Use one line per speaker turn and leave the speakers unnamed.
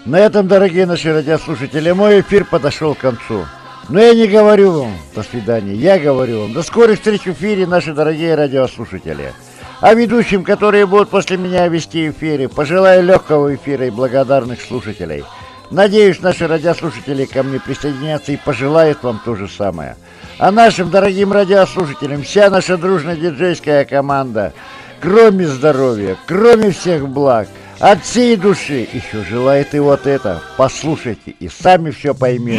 На этом, дорогие наши радиослушатели, мой эфир подошел к концу. Но я не говорю вам до свидания, я говорю вам до скорых встреч в эфире, наши дорогие радиослушатели. А ведущим, которые будут после меня вести эфиры, пожелаю легкого эфира и благодарных слушателей. Надеюсь, наши радиослушатели ко мне присоединятся и пожелают вам то же самое. А нашим дорогим радиослушателям вся наша дружная диджейская команда, кроме здоровья, кроме всех благ, от всей души еще желает и вот это. Послушайте и сами все поймете.